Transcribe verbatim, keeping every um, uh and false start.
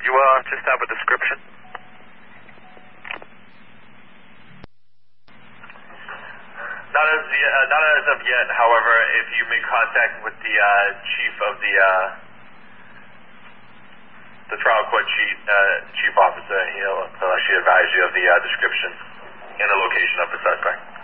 you uh, just have a description? Not as yet, uh, not as of yet. However, if you make contact with the uh, chief of the uh, the trial court chief uh, chief officer, he'll, he'll actually advise you of the uh, description and the location of the suspect.